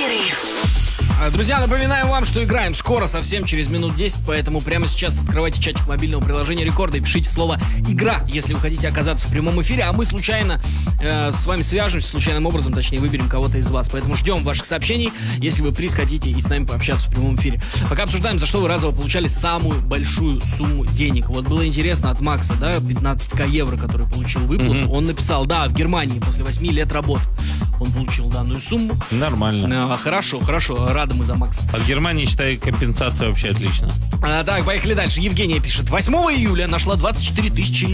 Вейкаперы. Друзья, напоминаем вам, что играем скоро, совсем через минут 10, поэтому прямо сейчас открывайте чатик мобильного приложения Рекорда и пишите слово «Игра», если вы хотите оказаться в прямом эфире, а мы случайно с вами свяжемся, случайным образом, точнее, выберем кого-то из вас. Поэтому ждем ваших сообщений, если вы приз хотите и с нами пообщаться в прямом эфире. Пока обсуждаем, за что вы разово получали самую большую сумму денег. Вот было интересно от Макса, да, 15к евро, который получил выплату. Он написал, да, в Германии после 8 лет работы он получил данную сумму. Нормально. Хорошо, рады мы за Макса. От Германии, считай, компенсация вообще отлично. Так, поехали дальше. Евгения пишет. 8 июля нашла 24 тысячи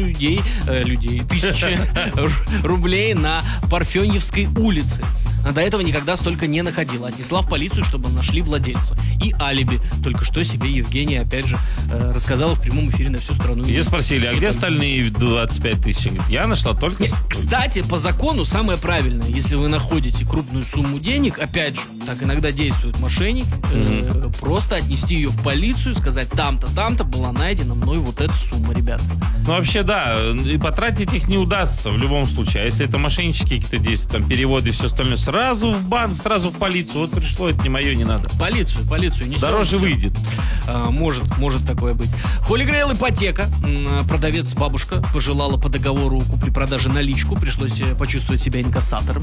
тысячи рублей на Парфеньевской улице. До этого никогда столько не находила. Отнесла в полицию, чтобы нашли владельца. И алиби. Только что себе Евгения, опять же, рассказала в прямом эфире на всю страну. Ее спросили, а где остальные 25 тысяч? Говорит, я нашла только... Кстати, по закону самое правильное, если вы находите крупную сумму денег, опять же, так иногда действует мошенник, просто отнести ее в полицию, сказать, там-то была найдена мной вот эта сумма, ребята. Ну, вообще, да, и потратить их не удастся в любом случае. А если это мошеннические какие-то действия, там, переводы и все остальное, сразу в банк, сразу в полицию. Вот пришло, это не мое, не надо. Полицию. Дороже выйдет. Может такое быть. Holy Grail ипотека. Продавец бабушка пожелала по договору купли-продажи наличку. Пришлось почувствовать себя инкассатором.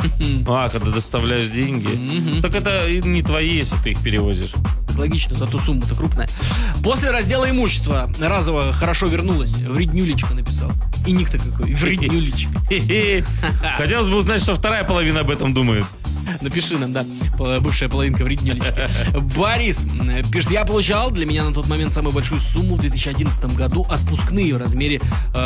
Когда доставляешь деньги. Так это не твои, если ты их перевозишь. Логично, зато сумма-то крупная. После раздела имущества разово хорошо вернулась. Вреднюлечка написал. И ник-то какой. Вреднюлечка. Хотелось бы узнать, что вторая половина об этом думает. Напиши нам, да, бывшая половинка вреднюлечки. Борис пишет, я получал для меня на тот момент самую большую сумму в 2011 году отпускные в размере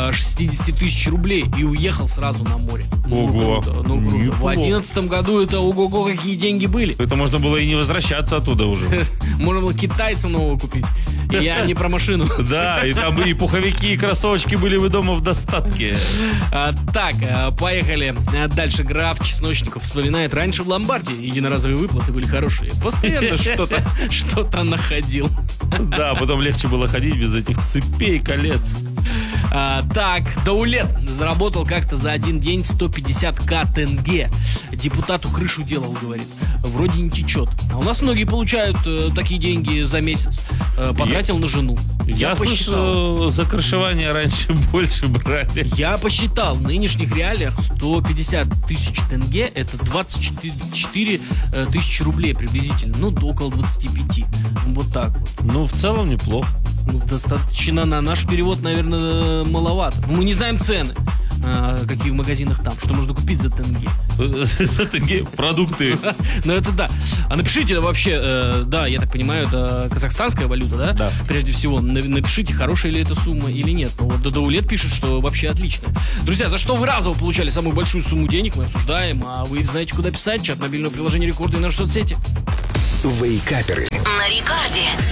60 тысяч рублей и уехал сразу на море. Ого. Круто. В 2011 году это ого-го какие деньги были. Это можно было и не возвращаться оттуда уже. Можно было китайца нового купить. Я не про машину. Да, и там и пуховики, и кроссовочки были бы дома в достатке. Так, поехали. Дальше граф Чесночников вспоминает, раньше в ломбарде единоразовые выплаты были хорошие. Постоянно что-то находил. Да, потом легче было ходить без этих цепей, колец. Так, Даулет заработал как-то за один день 150к тенге. Депутату крышу делал, говорит. Вроде не течет. А у нас многие получают такие деньги за месяц. Потратил на жену. Я слышал, за крышевание раньше больше брали. Я посчитал, в нынешних реалиях 150 тысяч тенге это 24 тысячи рублей приблизительно. Ну, около 25. Вот так вот. Ну, в целом неплохо. Ну, достаточно на наш перевод, наверное, маловато. Мы не знаем цены, какие в магазинах там, что можно купить за тенге. За тенге продукты. Ну, это да. А напишите вообще, да, я так понимаю, это казахстанская валюта, да? Да. Прежде всего, напишите, хорошая ли эта сумма или нет. Ну, вот Даулет пишет, что вообще отлично. Друзья, за что вы разово получали самую большую сумму денег, мы обсуждаем. А вы знаете, куда писать? Чат мобильного приложения Рекорда и наши соцсети. Вейкаперы. На Рекорде.